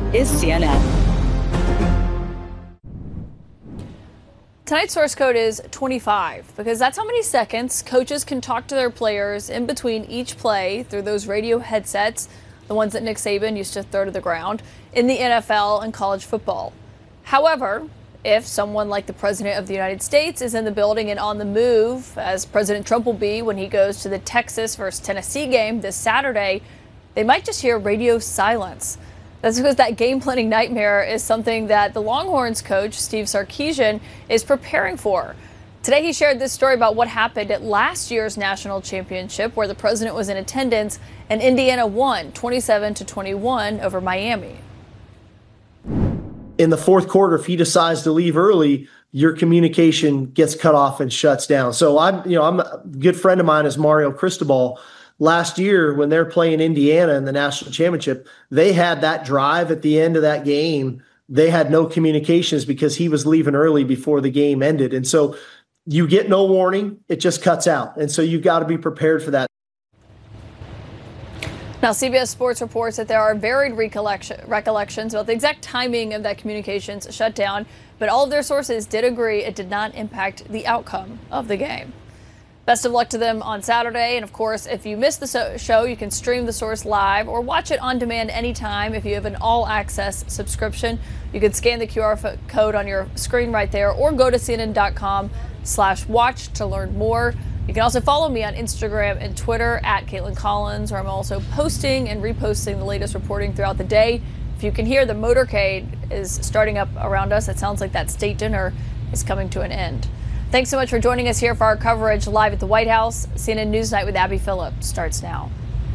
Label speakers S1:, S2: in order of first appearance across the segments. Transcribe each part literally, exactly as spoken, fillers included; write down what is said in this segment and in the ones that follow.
S1: is C N N.
S2: Tonight's source code is twenty-five because that's how many seconds coaches can talk to their players in between each play through those radio headsets, the ones that Nick Saban used to throw to the ground, in the N F L and college football. However, if someone like the President of the United States is in the building and on the move, as President Trump will be when he goes to the Texas versus Tennessee game this Saturday, they might just hear radio silence. That's because that game planning nightmare is something that the Longhorns coach, Steve Sarkisian, is preparing for. Today he shared this story about what happened at last year's national championship where the president was in attendance and Indiana won twenty-seven to twenty-one over Miami.
S3: In the fourth quarter, if he decides to leave early, your communication gets cut off and shuts down. So I'm, you know, I'm a good friend of mine is Mario Cristobal. Last year, when they're playing Indiana in the national championship, they had that drive at the end of that game. They had no communications because he was leaving early before the game ended. And so you get no warning, it just cuts out. And so you've got to be prepared for that.
S2: Now, C B S Sports reports that there are varied recollection, recollections about the exact timing of that communications shutdown, but all of their sources did agree it did not impact the outcome of the game. Best of luck to them on Saturday. And of course, if you missed the so- show, you can stream The Source live or watch it on demand anytime if you have an all-access subscription. You can scan the Q R code on your screen right there or go to cnn.com slash watch to learn more. You can also follow me on Instagram and Twitter at Caitlin Collins, where I'm also posting and reposting the latest reporting throughout the day. If you can hear the motorcade is starting up around us, it sounds like that state dinner is coming to an end. Thanks so much for joining us here for our coverage live at the White House. C N N Newsnight with Abby Phillip starts now.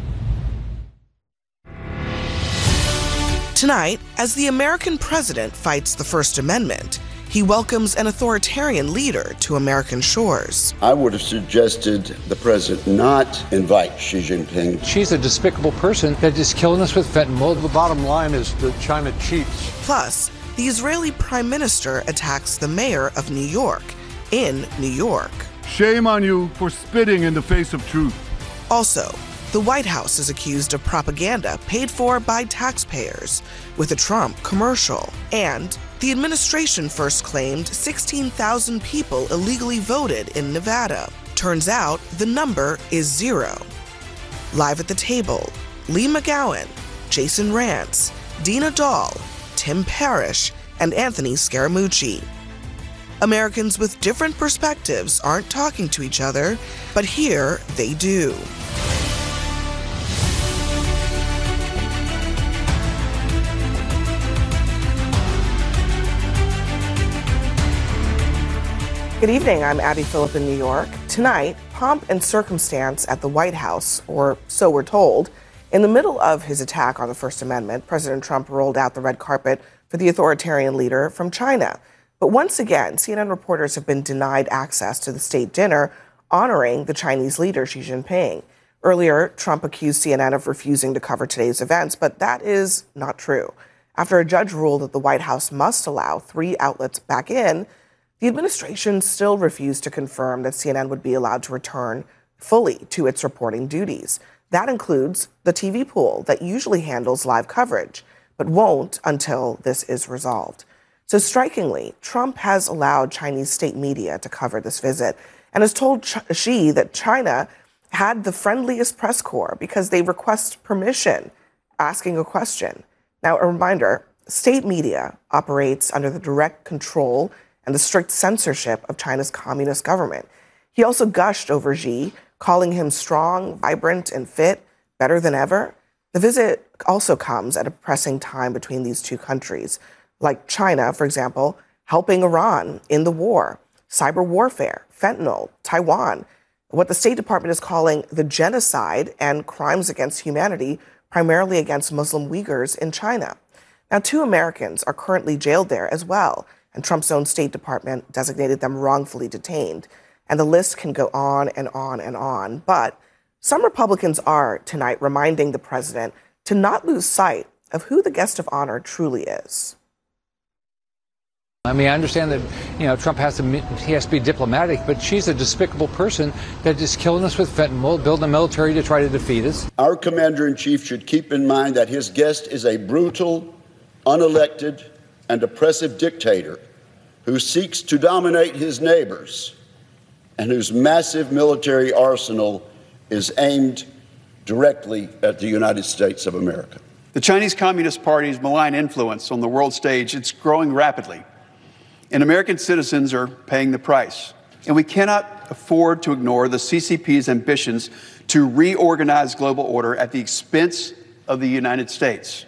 S4: Tonight, as the American president fights the First Amendment, he welcomes an authoritarian leader to American shores.
S5: I would have suggested the president not invite Xi Jinping.
S6: She's a despicable person that is killing us with fentanyl. The bottom line is that China cheats.
S4: Plus, the Israeli prime minister attacks the mayor of New York in New York.
S7: Shame on you for spitting in the face of truth.
S4: Also, the White House is accused of propaganda paid for by taxpayers with a Trump commercial. And the administration first claimed sixteen thousand people illegally voted in Nevada. Turns out the number is zero. Live at the table, Lee McGowan, Jason Rantz, Dina Dahl, Tim Parrish, and Anthony Scaramucci. Americans with different perspectives aren't talking to each other, but here they do. Good evening, I'm Abby Phillip in New York. Tonight, pomp and circumstance at the White House, or so we're told. In the middle of his attack on the First Amendment, President Trump rolled out the red carpet for the authoritarian leader from China. But once again, C N N reporters have been denied access to the state dinner honoring the Chinese leader, Xi Jinping. Earlier, Trump accused C N N of refusing to cover today's events, but that is not true. After a judge ruled that the White House must allow three outlets back in, the administration still refused to confirm that C N N would be allowed to return fully to its reporting duties. That includes the T V pool that usually handles live coverage, but won't until this is resolved. So strikingly, Trump has allowed Chinese state media to cover this visit and has told Xi that China had the friendliest press corps because they request permission asking a question. Now, a reminder, state media operates under the direct control and the strict censorship of China's communist government. He also gushed over Xi, calling him strong, vibrant, and fit, better than ever. The visit also comes at a pressing time between these two countries, like China, for example, helping Iran in the war, cyber warfare, fentanyl, Taiwan, what the State Department is calling the genocide and crimes against humanity, primarily against Muslim Uyghurs in China. Now, two Americans are currently jailed there as well, and Trump's own State Department designated them wrongfully detained. And the list can go on and on and on. But some Republicans are tonight reminding the president to not lose sight of who the guest of honor truly is.
S6: I mean, I understand that, you know, Trump has to he has to be diplomatic, but she's a despicable person that is killing us with fentanyl, building a military to try to defeat us.
S5: Our commander-in-chief should keep in mind that his guest is a brutal, unelected, and oppressive dictator who seeks to dominate his neighbors and whose massive military arsenal is aimed directly at the United States of America.
S8: The Chinese Communist Party's malign influence on the world stage, it's growing rapidly, and American citizens are paying the price. And we cannot afford to ignore the C C P's ambitions to reorganize global order at the expense of the United States.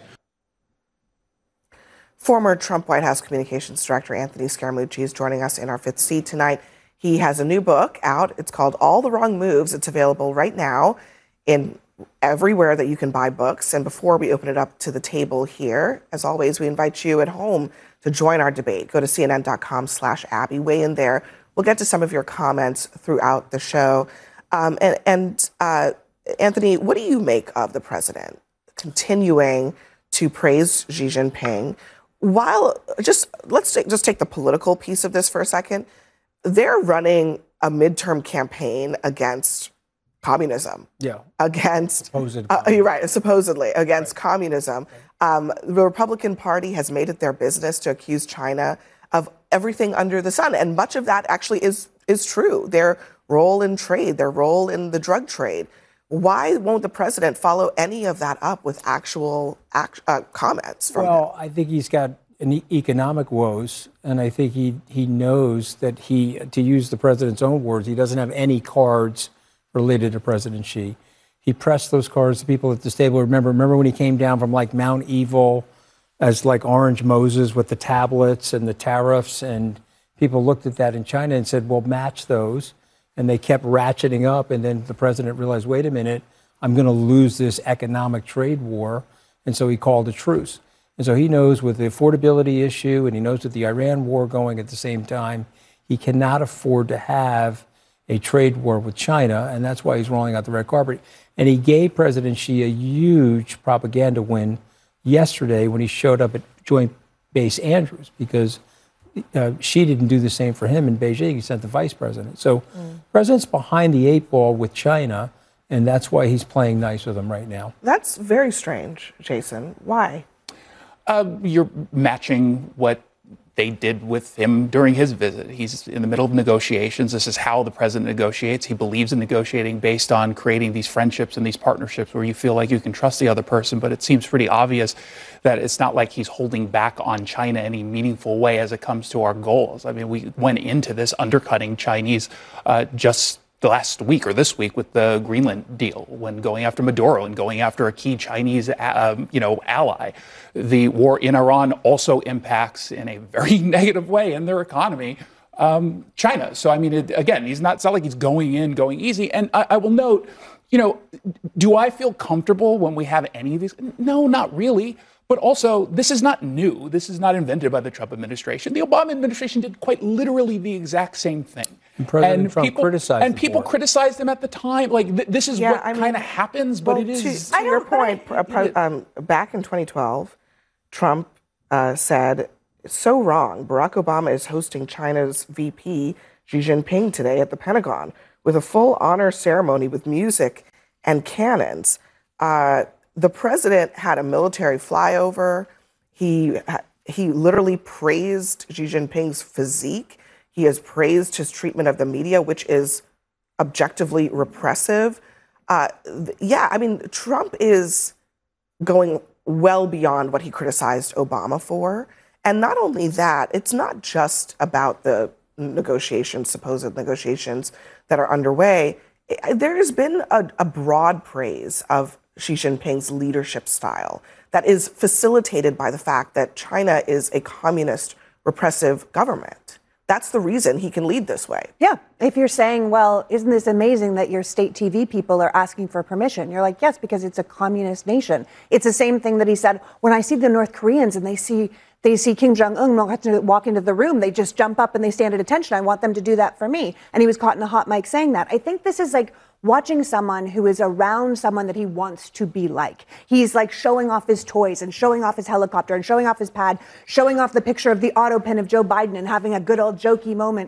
S4: Former Trump White House Communications Director Anthony Scaramucci is joining us in our fifth seat tonight. He has a new book out. It's called All the Wrong Moves. It's available right now in everywhere that you can buy books. And before we open it up to the table here, as always, we invite you at home to join our debate. Go to cnn.com slash Abby. Weigh in there. We'll get to some of your comments throughout the show. Um, and and uh, Anthony, what do you make of the president continuing to praise Xi Jinping? While just let's take, just take the political piece of this for a second. They're running a midterm campaign against communism.
S9: Yeah.
S4: Against,
S9: Supposed
S4: uh, you're right, supposedly against right. communism. Um, the Republican Party has made it their business to accuse China of everything under the sun. And much of that actually is is true. Their role in trade, their role in the drug trade. Why won't the president follow any of that up with actual act, uh, comments from
S9: Well,
S4: him?
S9: I think he's got an e- economic woes, and I think he, he knows that he, to use the president's own words, he doesn't have any cards related to President Xi. He pressed those cards to people at the table. Remember, remember when he came down from like Mount Evil as like Orange Moses with the tablets and the tariffs, and people looked at that in China and said, well, match those. And they kept ratcheting up, and then the president realized, wait a minute, I'm going to lose this economic trade war. And so he called a truce. And so he knows with the affordability issue, and he knows with the Iran war going at the same time, he cannot afford to have a trade war with China, and that's why he's rolling out the red carpet. And he gave President Xi a huge propaganda win yesterday when he showed up at Joint Base Andrews, because Uh, Xi didn't do the same for him in Beijing. He sent the vice president. So mm. the president's behind the eight ball with China, and that's why he's playing nice with them right now.
S4: That's very strange, Jason. Why?
S10: Uh, you're matching what they did with him during his visit. He's in the middle of negotiations. This is how the president negotiates. He believes in negotiating based on creating these friendships and these partnerships where you feel like you can trust the other person. But it seems pretty obvious that it's not like he's holding back on China in any meaningful way as it comes to our goals. I mean, we went into this undercutting Chinese uh, just the last week or this week with the Greenland deal, when going after Maduro and going after a key Chinese, uh, you know, ally. The war in Iran also impacts in a very negative way in their economy, um, China. So, I mean, it, again, he's not, it's not like he's going in, going easy. And I, I will note, you know, do I feel comfortable when we have any of these? No, not really. But also, this is not new. This is not invented by the Trump administration. The Obama administration did quite literally the exact same thing.
S9: And President
S10: and
S9: Trump
S10: people,
S9: criticized
S10: And people criticized him at the time. Like, th- this is
S4: Yeah,
S10: what
S4: I mean,
S10: kind of happens, but
S4: well,
S10: it is...
S4: To, to your point, uh, pre- um, back in twenty twelve, Trump uh, said, it's so wrong. Barack Obama is hosting China's V P, Xi Jinping, today at the Pentagon with a full honor ceremony with music and cannons. Uh, the president had a military flyover. He he literally praised Xi Jinping's physique. He has praised his treatment of the media, which is objectively repressive. Uh, yeah, I mean, Trump is going well beyond what he criticized Obama for. And not only that, it's not just about the negotiations, supposed negotiations that are underway. There has been a, a broad praise of Xi Jinping's leadership style that is facilitated by the fact that China is a communist, repressive government. That's the reason he can lead this way.
S11: Yeah. If you're saying, well, isn't this amazing that your state T V people are asking for permission? You're like, yes, because it's a communist nation. It's the same thing that he said, when I see the North Koreans and they see they see Kim Jong-un walk into the room, they just jump up and they stand at attention. I want them to do that for me. And he was caught in a hot mic saying that. I think this is like watching someone who is around someone that he wants to be like. He's like showing off his toys and showing off his helicopter and showing off his pad, showing off the picture of the auto pen of Joe Biden and having a good old jokey moment.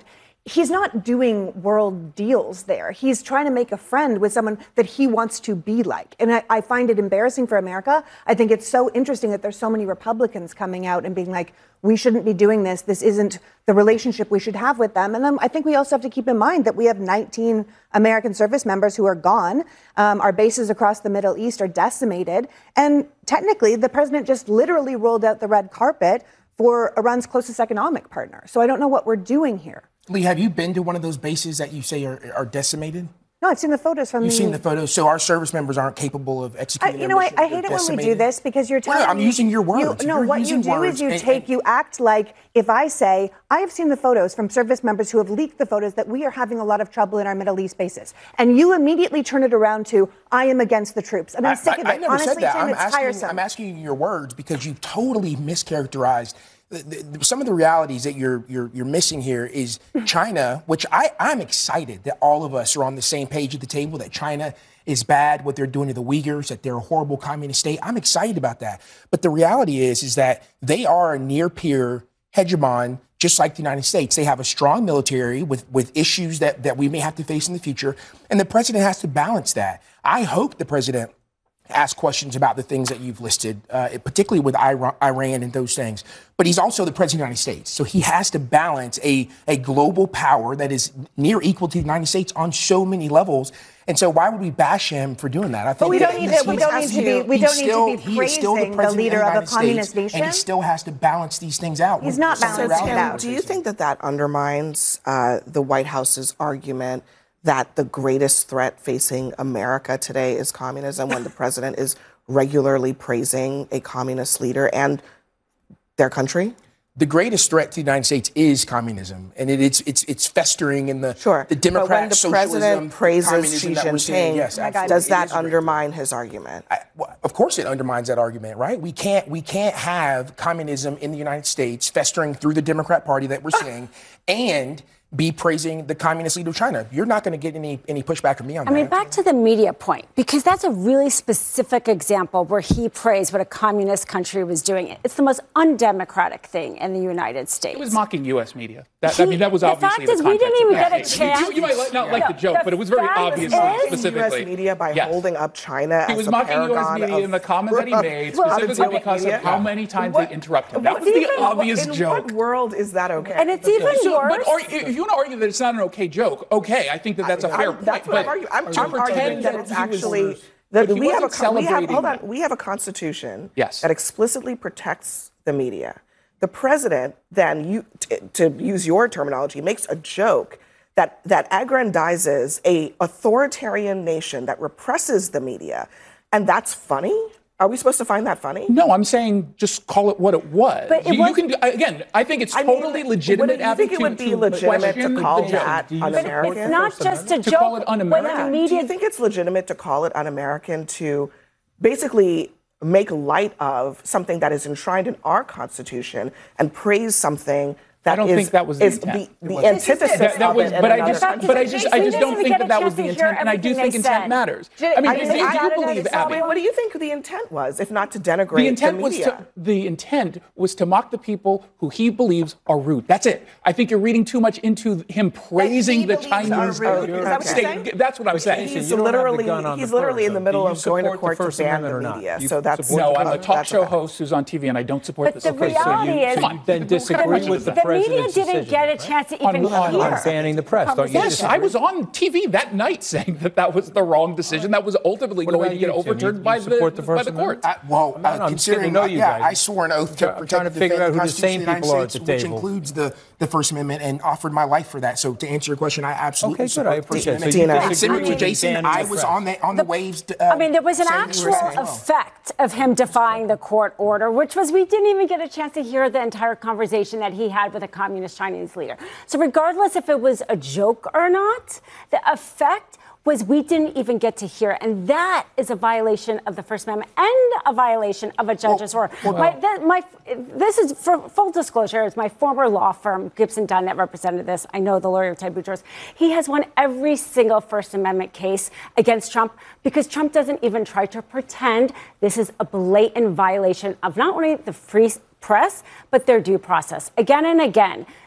S11: he's not doing world deals there. He's trying to make a friend with someone that he wants to be like. And I, I find it embarrassing for America. I think it's so interesting that there's so many Republicans coming out and being like, we shouldn't be doing this. This isn't the relationship we should have with them. And then I think we also have to keep in mind that we have nineteen American service members who are gone. Um, our bases across the Middle East are decimated. And technically, the president just literally rolled out the red carpet for Iran's closest economic partner. So I don't know what we're doing here.
S12: Lee, have you been to one of those bases that you say are, are decimated?
S11: No, I've seen the photos from
S12: You've
S11: the...
S12: seen the photos, so our service members aren't capable of executing
S11: I, you
S12: their
S11: know, I,
S12: mission.
S11: I hate
S12: They're
S11: it when we do
S12: decimated.
S11: this because you're telling
S12: Well, I'm
S11: me-
S12: using your words.
S11: You, no,
S12: You're
S11: what you
S12: using
S11: do
S12: words
S11: is you
S12: and-
S11: take,
S12: and-
S11: you act like if I say, I have seen the photos from service members who have leaked the photos that we are having a lot of trouble in our Middle East bases. And you immediately turn it around to, I am against the troops. And I'm
S12: I,
S11: sick of
S12: I,
S11: it.
S12: I never
S11: Honestly,
S12: said that.
S11: Tim,
S12: I'm
S11: it's
S12: asking,
S11: tiresome.
S12: I'm asking you your words because you totally mischaracterized. The, the, some of the realities that you're you're you're missing here is China, which I, I'm excited that all of us are on the same page at the table, that China is bad, what they're doing to the Uyghurs, that they're a horrible communist state. I'm excited about that. But the reality is, is that they are a near peer hegemon, just like the United States. They have a strong military with, with issues that, that we may have to face in the future. And the president has to balance that. I hope the president ask questions about the things that you've listed, uh, particularly with Iran and those things. But he's also the president of the United States. So he has to balance a, a global power that is near equal to the United States on so many levels. And so why would we bash him for doing that? I think
S11: But we don't
S12: that
S11: need
S12: he's-
S11: to- we
S12: he's
S11: don't
S12: has
S11: need to be- we
S12: he's
S11: don't need to
S12: still-
S11: be
S12: he is still
S11: praising the
S12: president
S11: leader of a
S12: United
S11: communist
S12: States,
S11: nation.
S12: And he still has to balance these things out.
S11: He's
S12: with
S11: not
S12: some of the
S11: balancing it
S12: reality
S11: out.
S12: of
S4: Do you
S12: it.
S4: think that that undermines uh, the White House's argument that the greatest threat facing America today is communism when the president is regularly praising a communist leader and their country?
S12: The greatest threat to the United States is communism, and it, it's it's it's festering in the
S4: Sure.
S12: the Democrat
S4: but when the
S12: socialism,
S4: president praises
S12: communism
S4: Xi
S12: that we're seeing.
S4: Jinping,
S12: Yes, absolutely.
S4: does
S12: It
S4: that
S12: is a great
S4: undermine his argument?
S12: I, well, of course, it undermines that argument, right? We can't we can't have communism in the United States festering through the Democrat Party that we're seeing, and be praising the communist leader of China. You're not going to get any any pushback from me on
S13: I
S12: that.
S13: mean, back to the media point, because that's a really specific example where he praised what a communist country was doing. It's the most undemocratic thing in the United States.
S10: It was mocking U S media. That, I mean, that was
S13: the
S10: obviously
S13: fact is
S10: the
S13: we didn't even get a
S10: context of
S13: chance.
S10: it. You, you might not like
S13: No,
S10: the joke,
S13: the
S10: but it was very
S13: fact
S10: obviously
S13: is-
S10: specifically.
S4: U S media by
S10: Yes.
S4: holding up China
S10: He
S4: as
S10: was
S4: a
S10: mocking U S
S4: paragon
S10: media
S4: of-
S10: in the comment that he made,
S4: Well,
S10: specifically
S4: public
S10: because
S4: media.
S10: of how many times
S4: What-
S10: they interrupted. That
S4: what
S10: was the
S4: even-
S10: obvious
S4: in
S10: joke.
S4: what world is that okay?
S13: And it's even
S10: So,
S13: worse.
S10: but or, if you want to argue that it's not an okay joke, okay, I think that that's a
S4: I-
S10: fair
S4: I'm-
S10: point.
S4: That's what
S10: but
S4: I'm arguing. I'm,
S10: to
S4: I'm arguing
S10: pretend
S4: that it's
S10: he was-
S4: actually
S10: but
S4: that
S10: he
S4: we have a
S10: wasn't
S4: con- we have
S10: celebrating
S4: hold on
S10: that.
S4: we have a constitution
S10: Yes.
S4: that explicitly protects the media. The president then, you t- to use your terminology, makes a joke that that aggrandizes a authoritarian nation that represses the media, and that's funny. Are we supposed to find that funny?
S10: No, I'm saying just call it what it was.
S4: But it
S10: you,
S4: was-
S10: you can again. I think it's
S4: I mean,
S10: totally
S4: would
S10: legitimate.
S4: it- you think it would be legitimate to call that un-American?
S13: It's not just a
S10: To
S13: joke.
S10: call it un-American?
S13: When the
S4: Do
S13: media
S4: you think it's legitimate to call it un-American to basically make light of something that is enshrined in our Constitution and praise something that
S10: I don't
S4: is,
S10: think that was the
S4: is
S10: intent.
S4: the, the
S10: It wasn't.
S4: antithesis
S10: That- that
S4: of
S10: was-
S4: it in
S10: but I
S4: another
S10: just-
S4: country?
S10: but I just- I just don't think that that was the intent, and I do think intent matters. I mean,
S4: I
S10: if
S4: mean,
S10: you- if
S4: I-
S10: you
S4: I-
S10: believe,
S4: I-
S10: Abby-
S4: what do you think the intent was, if not to denigrate
S10: The intent
S4: the
S10: was
S4: media?
S10: to the intent was to mock the people who he believes are rude. That's it. I think you're reading too much into him praising the
S4: believes are
S10: Chinese
S4: rude. Is that what you're
S10: state.
S4: saying?
S10: That's what I'm saying.
S4: He's literally he's literally in the middle of going to court to ban the media. So that's
S10: no. I'm a
S4: that's
S10: talk show
S4: fact.
S10: host who's on T V, and I don't support
S13: But
S10: this.
S13: the reality is,
S10: Come on.
S9: then disagree with the
S13: the media
S9: president's
S13: didn't
S9: decision,
S13: get a
S9: right?
S13: chance to
S10: On-
S13: even
S10: on-
S13: hear.
S9: on banning the press. Don't you
S10: Yes,
S9: disagree?
S10: I was on T V that night saying that that was the wrong decision. That was ultimately
S9: What
S10: going
S9: about
S10: to get
S9: you, Tim?
S10: overturned
S9: You-
S10: by
S9: you
S10: the
S9: support the
S10: by
S9: First
S10: the court.
S9: Amendment?
S12: I, well,
S9: No,
S12: uh,
S9: no, I'm
S12: considering,
S9: getting to know you
S12: yeah,
S9: guys.
S12: I swore an oath to
S9: I'm
S12: protect
S9: trying to
S12: and
S9: figure
S12: defend
S9: out
S12: the
S9: who the
S12: Constitution
S9: sane
S12: of the United
S9: people are at
S12: States,
S9: the
S12: which
S9: table.
S12: includes the, the First Amendment, and offered my life for that. So to answer your question, I absolutely
S9: Okay, good.
S12: support
S9: I
S12: the First
S9: appreciate it. So
S12: Amendment.
S9: you
S12: And
S9: disagree
S12: similar to
S9: with
S12: Jason,
S9: banning
S12: I
S9: the
S12: was
S9: press.
S12: on the on the waves. To, uh,
S13: I mean, there was an
S12: saying you were
S13: actual
S12: saying, well.
S13: effect of him defying the court order, which was we didn't even get a chance to hear the entire conversation that he had with a communist Chinese leader. So regardless if it was a joke or not, the effect was we didn't even get to hear it. And that is a violation of the First Amendment and a violation of a judge's order. My, th- my, this is, for full disclosure, it's my former law firm, Gibson Dunn, that represented this. I know the lawyer, Ted Boutros. He has won every single First Amendment case against Trump because Trump doesn't even try to pretend this is a blatant violation of not only the free press, but their due process. Again and again,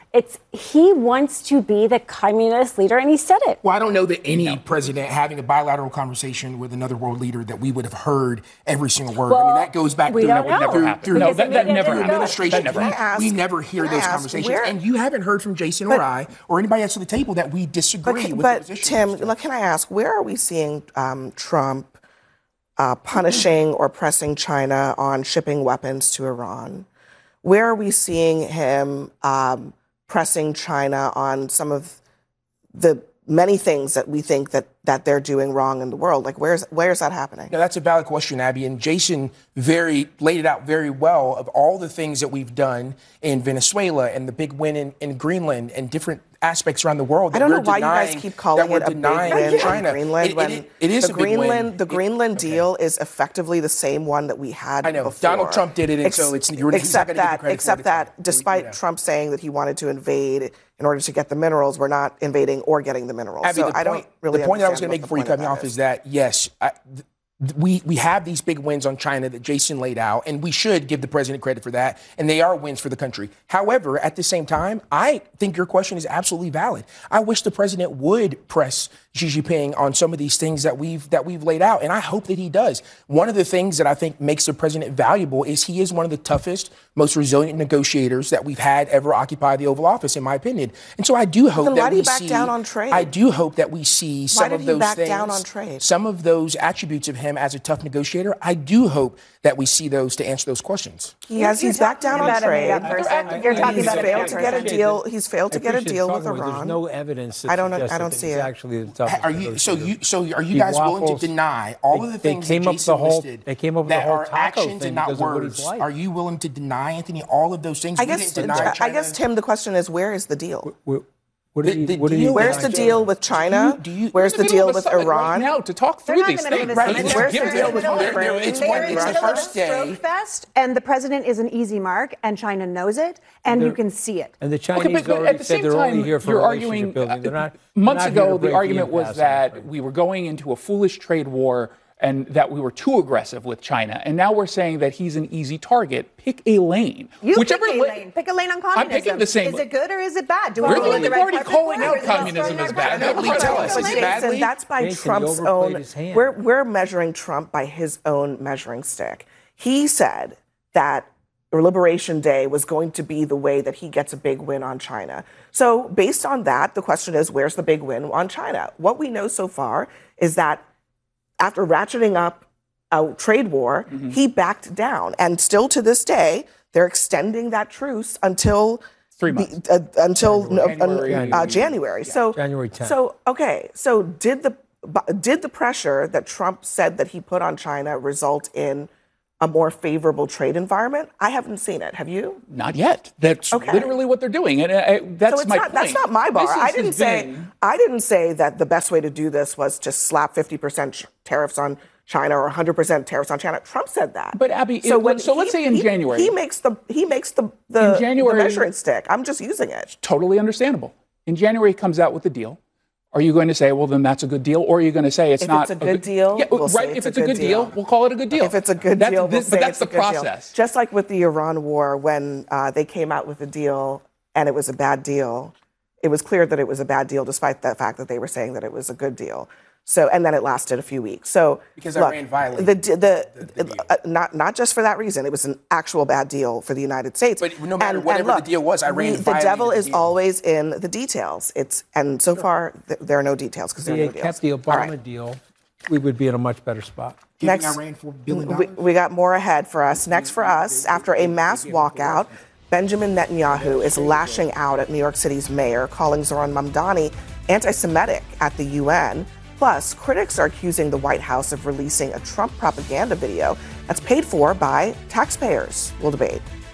S13: It's he wants to be the communist leader, and he said it.
S12: Well, I don't know that any no. president having a bilateral conversation with another world leader that we would have heard every single word.
S13: Well,
S12: I mean, that goes back
S13: we
S12: to
S13: don't
S12: through,
S13: know.
S12: through, through,
S10: no, that, that never
S12: through administration.
S10: That never
S12: we,
S4: ask,
S12: we never hear those
S4: ask,
S12: conversations,
S4: where,
S12: and you haven't heard from Jason
S4: but,
S12: or I or anybody else at the table that we disagree
S4: but,
S12: with.
S4: But
S12: the
S4: Tim, look, can I ask, where are we seeing um, Trump uh, punishing or pressing China on shipping weapons to Iran? Where are we seeing him um, pressing China on some of the many things that we think that that they're doing wrong in the world? Like, where's where's that happening?
S12: No, that's a valid question, Abby. And Jason very laid it out very well of all the things that we've done in Venezuela and the big win in, in Greenland and different aspects around the world. That
S4: I don't
S12: we're
S4: know why
S12: denying,
S4: you guys keep calling it a big win in
S12: China.
S4: Greenland
S12: It,
S4: when
S12: it, it is
S4: the
S12: a big
S4: Greenland
S12: win.
S4: the Greenland
S12: it,
S4: deal okay. is effectively the same one that we had
S12: I know.
S4: before.
S12: Donald Trump did it, and
S4: Ex-
S12: so it's you're
S4: except
S12: not
S4: that
S12: get
S4: except that despite
S12: yeah.
S4: Trump saying that he wanted to invade in order to get the minerals, we're not invading or getting the minerals.
S12: Abby,
S4: so
S12: the
S4: I
S12: point,
S4: don't really
S12: the point that I was
S4: understand
S12: going to make
S4: what
S12: before you
S4: the
S12: cut
S4: point
S12: me
S4: of
S12: off
S4: that
S12: is that yes. I, th- We we have these big wins on China that Jason laid out, and we should give the president credit for that, and they are wins for the country. However, at the same time, I think your question is absolutely valid. I wish the president would press Xi Jinping on some of these things that we've that we've laid out, and I hope that he does. One of the things that I think makes the president valuable is he is one of the toughest, most resilient negotiators that we've had ever occupy the Oval Office, in my opinion. And so I do hope
S4: then
S12: that
S4: why do
S12: we
S4: you back
S12: see.
S4: down on trade?
S12: I do hope that we see some
S4: why did
S12: of
S4: he
S12: those
S4: back
S12: things.
S4: Down on trade?
S12: Some of those attributes of him as a tough negotiator, I do hope that we see those to answer those questions.
S4: He has. He's backed down on trade.
S11: You're talking
S4: he's
S11: about
S4: failed
S11: a
S4: to get a deal. He's failed to get a deal with Iran.
S9: There's no evidence. That
S4: I don't.
S9: I
S4: don't see it.
S9: Actually, the toughest
S12: are you? So you? So are you
S9: he
S12: guys
S9: waffles.
S12: willing to deny all
S9: they,
S12: of the things
S9: they came
S12: that
S9: up
S12: Jason
S9: the whole,
S12: listed
S9: They came up with
S12: that
S9: the whole
S12: are
S9: taco
S12: actions
S9: thing
S12: and not
S9: because of what
S12: words?
S9: he's like.
S12: Are you willing to deny, Anthony, all of those things?
S4: I
S12: We
S4: guess.
S12: didn't deny
S4: I
S12: China.
S4: guess, Tim. The question is, where is the deal?
S9: What, what
S12: The, the
S9: what
S12: deal,
S4: where's the deal with China?
S12: Do you, do you,
S4: where's the deal with Iran?
S10: Right now to talk through these things.
S4: Right. Where's the deal with Ukraine?
S12: It's one. It's the first day.
S11: Stroke fest, and the president is an easy mark, and China knows it, and you can see it.
S9: And the Chinese
S10: okay, but,
S9: already
S10: at the
S9: said
S10: same
S9: they're
S10: time,
S9: only here for
S10: you're
S9: relationship
S10: arguing.
S9: building. They're not,
S10: months
S9: they're not here
S10: ago,
S9: to break
S10: the argument was
S9: impasse.
S10: that we were going into a foolish trade war and that we were too aggressive with China. And now we're saying that he's an easy target. Pick a lane.
S11: You
S10: Whichever
S11: pick a
S10: la-
S11: lane. Pick a lane on communism.
S10: I'm picking the same.
S11: Is it good or is it bad? Do
S10: We're
S11: we
S10: the
S11: the
S10: party
S11: red
S10: calling out
S11: carpet for it?
S10: communism as bad.
S12: No,
S10: Nobody tell us. Is it
S4: Jason,
S10: badly?
S4: that's by
S9: Jason,
S4: Trump's
S9: he overplayed
S4: own.
S9: his hand.
S4: We're we're measuring Trump by his own measuring stick. He said that Liberation Day was going to be the way that he gets a big win on China. So based on that, the question is, where's the big win on China? What we know so far is that after ratcheting up a trade war, mm-hmm. he backed down. And still to this day, they're extending that truce until
S10: three months
S4: the, uh, until
S10: January.
S4: Uh, uh, January.
S10: Yeah.
S4: So
S9: January tenth.
S4: So okay. So did the did the pressure that Trump said that he put on China result in a more favorable trade environment? I haven't seen it. Have you?
S10: Not yet. That's
S4: okay.
S10: literally what they're doing, and uh, that's
S4: so it's
S10: my
S4: not,
S10: point.
S4: That's not my bar.
S10: This
S4: I
S10: is,
S4: didn't say.
S10: been...
S4: I didn't say that the best way to do this was to slap fifty percent tariffs on China or one hundred percent tariffs on China. Trump said that.
S10: But Abby,
S4: so,
S10: it,
S4: when
S10: so
S4: he,
S10: let's say in
S4: he,
S10: January,
S4: he makes the he makes the the,
S10: in January,
S4: the measuring stick. I'm just using it.
S10: Totally understandable. In January, he comes out with the deal. Are you going to say, well, then that's a good deal, or are you going to say it's
S4: if
S10: not
S4: it's a good, a good deal?
S10: Yeah,
S4: we'll
S10: right.
S4: It's
S10: if it's
S4: a
S10: a good deal,
S4: deal,
S10: we'll call it a good deal.
S4: If it's a good
S10: that's,
S4: deal, we'll
S10: this,
S4: say
S10: but that's
S4: it's a
S10: the
S4: good
S10: process.
S4: Deal. Just like with the Iran war, when uh, they came out with a deal and it was a bad deal, it was clear that it was a bad deal, despite the fact that they were saying that it was a good deal. So, and then it lasted a few weeks. So,
S12: because
S4: look,
S12: Iran violated
S4: the the, the,
S12: the deal.
S4: uh, not not just for that reason. It was an actual bad deal for the United States.
S12: But no matter
S4: and,
S12: whatever
S4: and look,
S12: the deal was, Iran
S4: we,
S12: violated
S4: the devil
S12: the
S4: is
S12: deal.
S4: always in the details. It's and so far th- there are no details because there
S9: If
S4: are no
S9: they
S4: deals.
S9: kept the Obama
S4: right.
S9: deal, we would be in a much better spot.
S12: Giving
S4: Next,
S12: Iran four billion
S4: we,
S12: dollars?
S4: we got more ahead for us. Next for us, after a mass walkout, Benjamin Netanyahu is lashing out at New York City's mayor, calling Zohran Mamdani anti-Semitic at the U N. Plus, critics are accusing the White House of releasing a Trump propaganda video that's paid for by taxpayers. We'll debate.